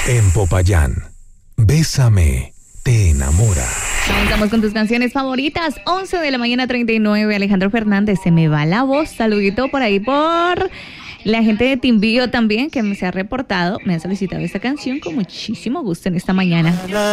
En Popayán, Bésame, te enamora. Comenzamos con tus canciones favoritas. 11 de la mañana 39. Alejandro Fernández, se me va la voz. Saludito por ahí por la gente de Timbío también, que se ha reportado, me ha solicitado esta canción con muchísimo gusto en esta mañana.